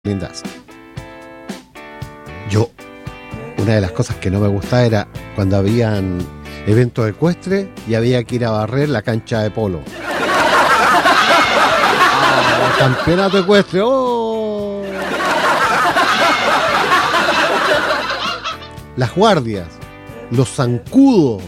lindas. Una de las cosas que no me gustaba era cuando habían eventos ecuestres y había que ir a barrer la cancha de polo. Campeonato ecuestre. ¡Oh! Las guardias, los zancudos.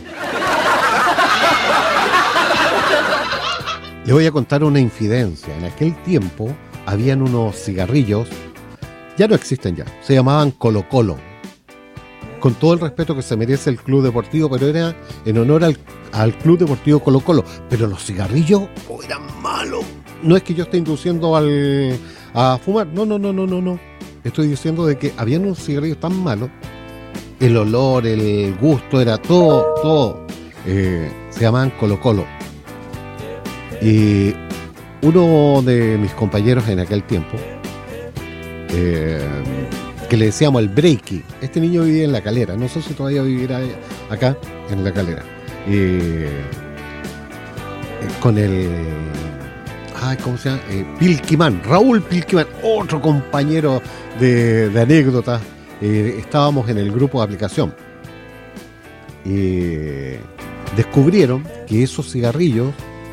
Le voy a contar una infidencia. En aquel tiempo habían unos cigarrillos, ya no existen ya, se llamaban Colo Colo. Con todo el respeto que se merece el club deportivo, pero era en honor al club deportivo Colo Colo. Pero los cigarrillos eran malos. No es que yo esté induciendo a fumar, no. Estoy diciendo de que habían unos cigarrillos tan malos, el olor, el gusto, era todo. Se llamaban Colo Colo. Y uno de mis compañeros en aquel tiempo, que le decíamos el Breaky, este niño vivía en La Calera, no sé si todavía vivirá acá en La Calera, con el ¿cómo se llama? Pilquimán, Raúl Pilquimán, otro compañero de anécdotas. Estábamos en el grupo de aplicación y descubrieron que esos cigarrillos,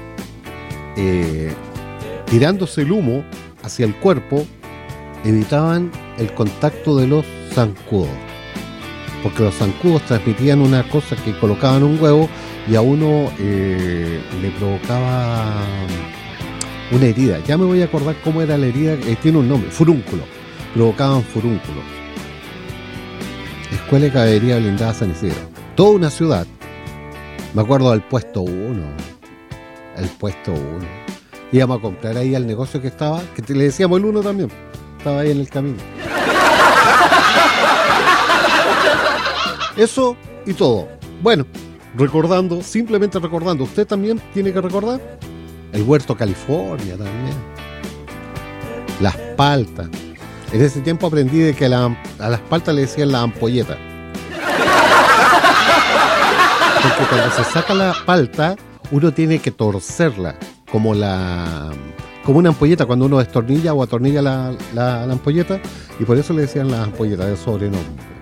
tirándose el humo hacia el cuerpo, evitaban el contacto de los zancudos, porque los zancudos transmitían una cosa que colocaban un huevo y a uno le provocaba una herida. Ya me voy a acordar cómo era la herida, tiene un nombre, furúnculo. Provocaban furúnculo. Escuela de Caballería Blindada San Isidro, toda una ciudad. Me acuerdo del puesto 1. El puesto 1. Íbamos a comprar ahí al negocio que estaba, que le decíamos el 1 también. Estaba ahí en el camino. Eso y todo. Bueno, simplemente recordando. Usted también tiene que recordar el Huerto California también. Las paltas. En ese tiempo aprendí de que a las paltas le decían la ampolleta. Porque cuando se saca la palta, uno tiene que torcerla como una ampolleta cuando uno destornilla o atornilla la ampolleta, y por eso le decían las ampolletas de sobrenombre.